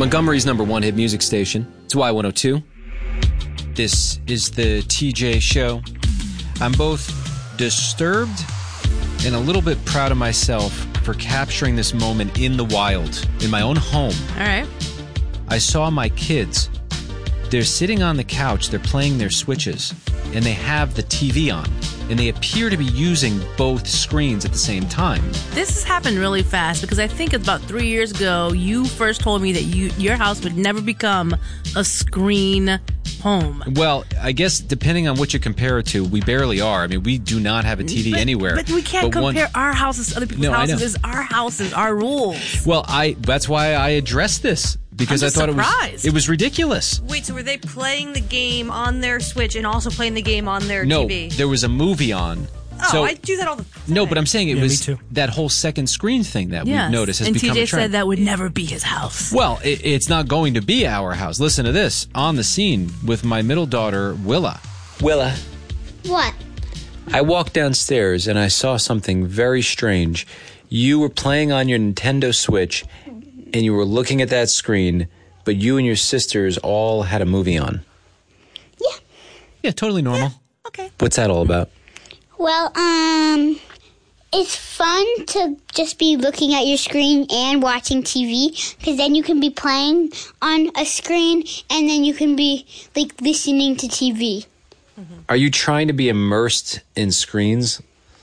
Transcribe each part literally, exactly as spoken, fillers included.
Montgomery's number one hit music station. It's Y one oh two. This is the T J Show. I'm both disturbed and a little bit proud of myself for capturing this moment in the wild, in my own home. All right. I saw my kids. They're sitting on the couch. They're playing their Switches, and they have the T V on, and they appear to be using both screens at the same time. This has happened really fast because I think it's about three years ago you first told me that you your house would never become a screen home. Well, I guess depending on what you compare it to, we barely are. I mean, we do not have a T V but, anywhere. But we can't but compare one, our houses to other people's no, houses. It's our houses, our rules. Well, I that's why I addressed this. Because I'm I just thought surprised. it was it was ridiculous. Wait, so were they playing the game on their Switch and also playing the game on their no, T V? No, there was a movie on. Oh, so, I do that all the time. No, but I'm saying it yeah, was me too. that whole second screen thing that yes. we've noticed has and become T J a trend. said that would never be his house. Well, it, it's not going to be our house. Listen to this. On the scene with my middle daughter, Willa. Willa. What? I walked downstairs and I saw something very strange. You were playing on your Nintendo Switch and you were looking at that screen, but you and your sisters all had a movie on. Yeah. Yeah, totally normal. Yeah, okay. What's that all about? Well, um, it's fun to just be looking at your screen and watching T V, because then you can be playing on a screen and then you can be, like, listening to T V. Mm-hmm. Are you trying to be immersed in screens?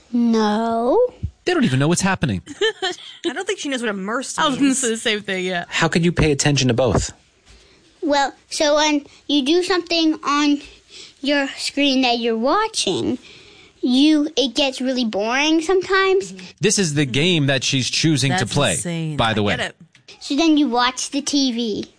No. They don't even know what's happening. I don't think she knows what immersed I was going to means. say the same thing, yeah. How could you pay attention to both? Well, so when you do something on your screen that you're watching, you it gets really boring sometimes. This is the game that she's choosing That's to play, insane. by the I way. get it. So then you watch the T V.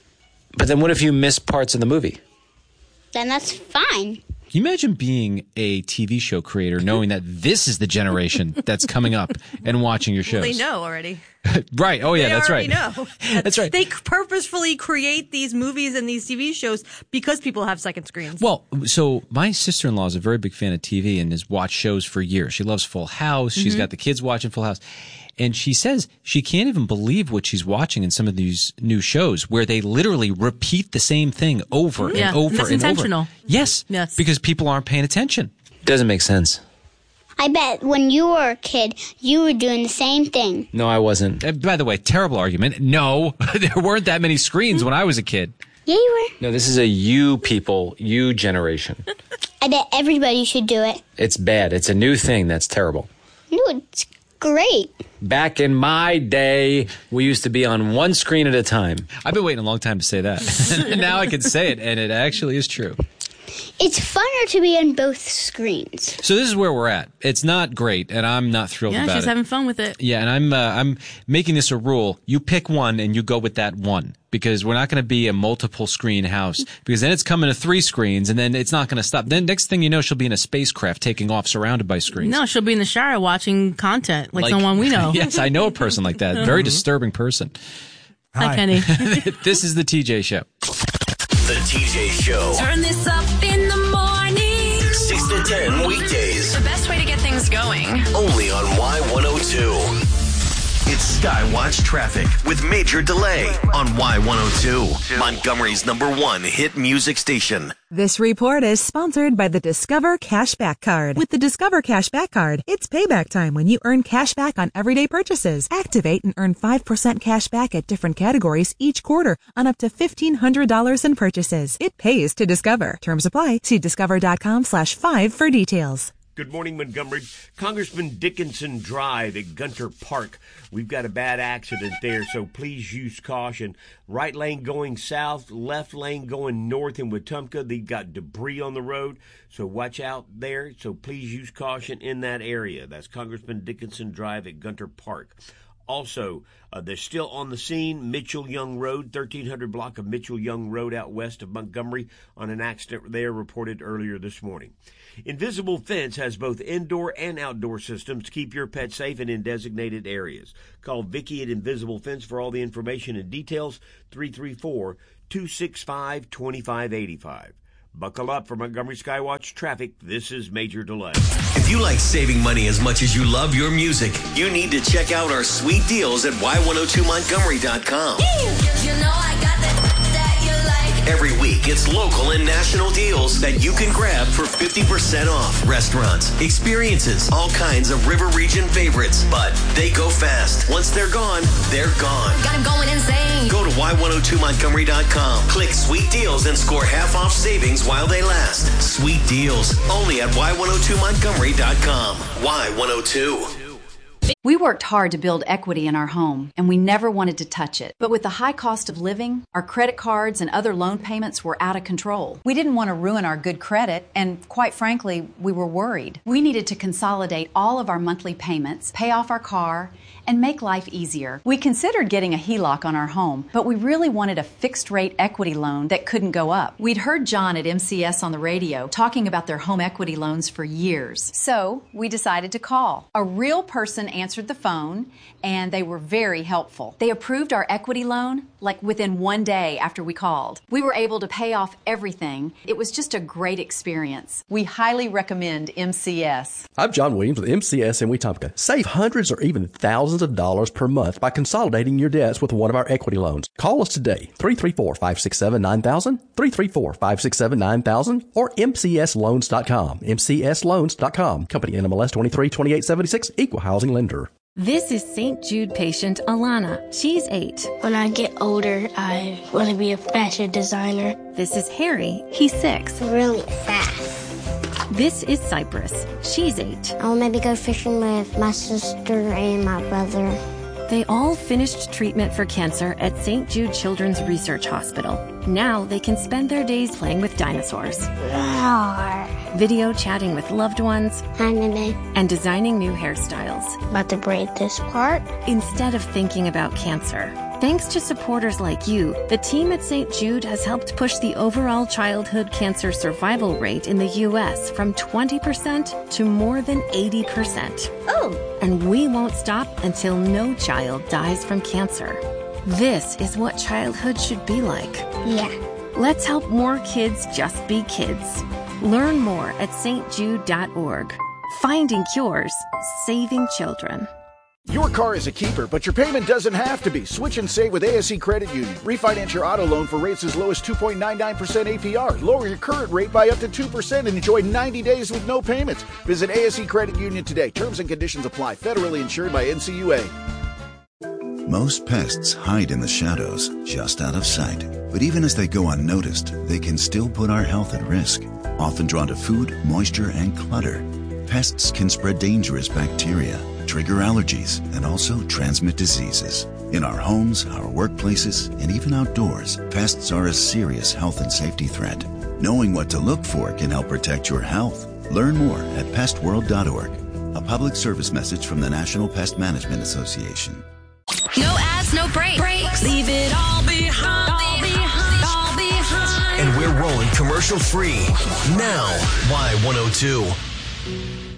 But then what if you miss parts of the movie? Then that's fine. Can you imagine being a T V show creator knowing that this is the generation that's coming up and watching your shows? Well, they know already. Right. Oh, yeah, they that's already right. know. That's right. They purposefully create these movies and these T V shows because people have second screens. Well, so my sister-in-law is a very big fan of T V and has watched shows for years. She loves Full House. She's got the kids watching Full House. And she says she can't even believe what she's watching in some of these new shows where they literally repeat the same thing over Yeah, and over and that's and intentional. over. Yes. Yes. Because people aren't paying attention. Doesn't make sense. I bet when you were a kid, you were doing the same thing. No, I wasn't. Uh, by the way, terrible argument. No, there weren't that many screens when I was a kid. Yeah, you were. No, this is a you people, you generation. I bet everybody should do it. It's bad. It's a new thing that's terrible. No, it's great. Back in my day, we used to be on one screen at a time. I've been waiting a long time to say that. Now I can say it, and it actually is true. It's funner to be on both screens. So this is where we're at. It's not great, and I'm not thrilled Yeah, about she's it. having fun with it. Yeah, and I'm uh, I'm making this a rule. You pick one, and you go with that one. Because we're not going to be a multiple screen house. Because then it's coming to three screens, and then it's not going to stop. Then next thing you know, she'll be in a spacecraft taking off surrounded by screens. No, she'll be in the shower watching content like, someone we know. Yes, I know a person like that. Very disturbing person. Hi, Kenny. This is the T J Show. The T J Show. Turn this up in the morning. six to ten weekdays. The best way to get things going. Only on Y one oh two. It's Skywatch Traffic with Major Delay on Y one oh two. Montgomery's number one hit music station. This report is sponsored by the Discover Cashback Card. With the Discover Cashback Card, it's payback time when you earn cash back on everyday purchases. Activate and earn five percent cash back at different categories each quarter on up to fifteen hundred dollars in purchases. It pays to Discover. Terms apply. See discover.com slash five for details. Good morning, Montgomery. Congressman Dickinson Drive at Gunter Park. We've got a bad accident there, so please use caution. Right lane going south, left lane going north in Wetumpka. They've got debris on the road, so watch out there. So please use caution in that area. That's Congressman Dickinson Drive at Gunter Park. Also, uh, they're still on the scene, Mitchell Young Road, thirteen hundred block of Mitchell Young Road out west of Montgomery on an accident there reported earlier this morning. Invisible Fence has both indoor and outdoor systems to keep your pet safe and in designated areas. Call Vicki at Invisible Fence for all the information and details, three three four, two six five, two five eight five. Buckle up for Montgomery Skywatch Traffic. This is Major Delay. If you like saving money as much as you love your music, you need to check out our sweet deals at Y one oh two Montgomery dot com. You know I got that that you like. Every week, it's local and national deals that you can grab for fifty percent off. Restaurants, experiences, all kinds of River Region favorites. But they go fast. Once they're gone, they're gone. Got him going insane. Go to Y one oh two Montgomery dot com. Click Sweet Deals and score half off savings while they last. Sweet Deals, only at Y one oh two Montgomery dot com. Y one oh two. We worked hard to build equity in our home, and we never wanted to touch it. But with the high cost of living, our credit cards and other loan payments were out of control. We didn't want to ruin our good credit, and quite frankly, we were worried. We needed to consolidate all of our monthly payments, pay off our car, and make life easier. We considered getting a H E L O C on our home, but we really wanted a fixed-rate equity loan that couldn't go up. We'd heard John at M C S on the radio talking about their home equity loans for years. So we decided to call. A real person answered the phone, and they were very helpful. They approved our equity loan like within one day after we called. We were able to pay off everything. It was just a great experience. We highly recommend M C S. I'm John Williams with M C S in Wetumpka. Save hundreds or even thousands of dollars per month by consolidating your debts with one of our equity loans. Call us today, three three four, five six seven, nine thousand, three three four, five six seven, nine thousand, or M C S loans dot com, M C S loans dot com. Company N M L S twenty-three twenty-eight seventy-six, Equal Housing Lender. This is Saint Jude patient Alana. She's eight. When I get older, I want to be a fashion designer. This is Harry. He's six. Really fast. This is Cypress. She's eight. I'll maybe go fishing with my sister and my brother. They all finished treatment for cancer at Saint Jude Children's Research Hospital. Now they can spend their days playing with dinosaurs, Roar. video chatting with loved ones, Hi, Mimi. and designing new hairstyles. About to braid this part. Instead of thinking about cancer. Thanks to supporters like you, the team at Saint Jude has helped push the overall childhood cancer survival rate in the U S from twenty percent to more than eighty percent. Oh! And we won't stop until no child dies from cancer. This is what childhood should be like. Yeah. Let's help more kids just be kids. Learn more at S T Jude dot org. Finding cures, saving children. Your car is a keeper, but your payment doesn't have to be. Switch and save with A S E Credit Union. Refinance your auto loan for rates as low as two point nine nine percent A P R. Lower your current rate by up to two percent and enjoy ninety days with no payments. Visit A S E Credit Union today. Terms and conditions apply. Federally insured by N C U A. Most pests hide in the shadows, just out of sight. But even as they go unnoticed, they can still put our health at risk. Often drawn to food, moisture, and clutter, pests can spread dangerous bacteria, trigger allergies, and also transmit diseases. In our homes, our workplaces, and even outdoors, pests are a serious health and safety threat. Knowing what to look for can help protect your health. Learn more at pest world dot org. A public service message from the National Pest Management Association. No ads, no break. breaks. Leave it all behind. All behind. All behind. And we're rolling commercial free now. Y one oh two.